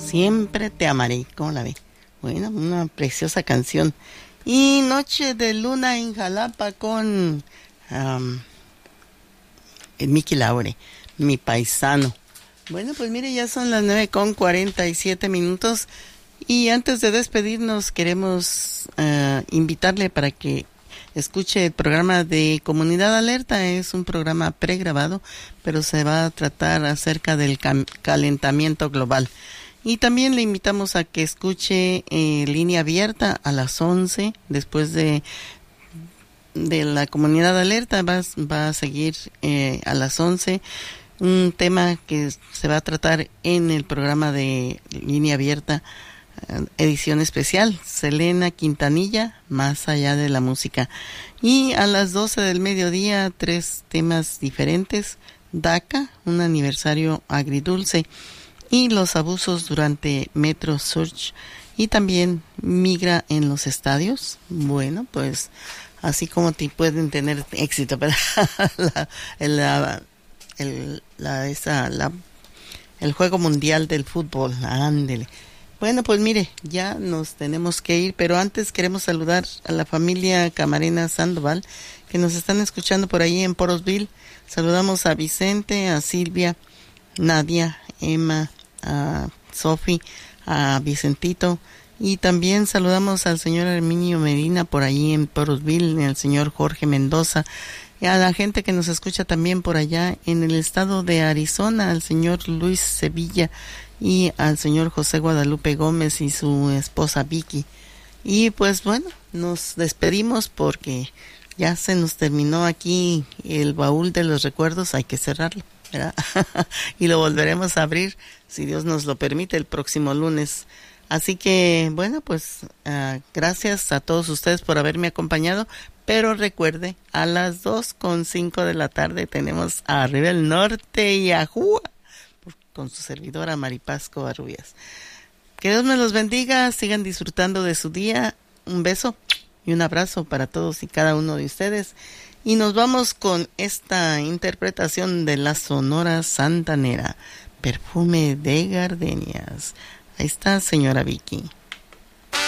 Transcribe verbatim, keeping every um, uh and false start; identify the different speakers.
Speaker 1: Siempre te amaré. ¿Cómo la ve? Bueno, una preciosa canción. Y Noche de Luna en Jalapa con um, el Miki Laure, mi paisano. Bueno, pues mire, ya son las nueve con cuarenta y siete minutos. Y antes de despedirnos, queremos uh, invitarle para que escuche el programa de Comunidad Alerta. Es un programa pregrabado, pero se va a tratar acerca del cam- calentamiento global. Y también le invitamos a que escuche eh, Línea Abierta a las once, después de, de la Comunidad Alerta. Va, va a seguir eh, a las once un tema que se va a tratar en el programa de Línea Abierta, edición especial, Selena Quintanilla, Más allá de la música. Y a las doce del mediodía, tres temas diferentes: DACA, un aniversario agridulce, y los abusos durante Metro Surge, y también Migra en los estadios. Bueno, pues así como te pueden tener éxito, pero la, la, el, la, esa, la, el juego mundial del fútbol, ándele. Bueno, pues mire, ya nos tenemos que ir, pero antes queremos saludar a la familia Camarena Sandoval, que nos están escuchando por ahí en Porosville. Saludamos a Vicente, a Silvia, Nadia, Emma, a Sofi, a Vicentito, y también saludamos al señor Herminio Medina por ahí en Porosville, al señor Jorge Mendoza, y a la gente que nos escucha también por allá en el estado de Arizona, al señor Luis Sevilla y al señor José Guadalupe Gómez y su esposa Vicky. Y pues bueno, nos despedimos porque ya se nos terminó aquí el baúl de los recuerdos. Hay que cerrarlo, ¿verdad? Y lo volveremos a abrir, si Dios nos lo permite, el próximo lunes. Así que bueno, pues uh, gracias a todos ustedes por haberme acompañado. Pero recuerde, a las dos con cinco de la tarde tenemos a Arriba el Norte y a Júa, con su servidora Maripaz Covarrubias. Que Dios me los bendiga, sigan disfrutando de su día. Un beso y un abrazo para todos y cada uno de ustedes. Y nos vamos con esta interpretación de la Sonora Santanera, Perfume de Gardenias. Ahí está, señora Vicky.